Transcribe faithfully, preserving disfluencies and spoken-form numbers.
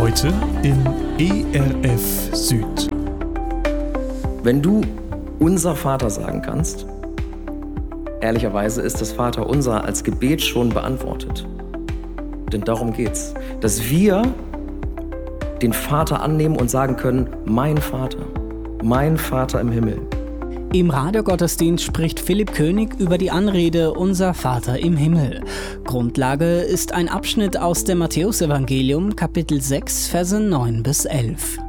Heute in E R F Süd. Wenn du unser Vater sagen kannst, ehrlicherweise ist das Vaterunser als Gebet schon beantwortet. Denn darum geht's, dass wir den Vater annehmen und sagen können, mein Vater, mein Vater im Himmel. Im Radiogottesdienst spricht Philipp König über die Anrede Unser Vater im Himmel. Grundlage ist ein Abschnitt aus dem Matthäusevangelium, Kapitel sechs, Verse neun bis elf.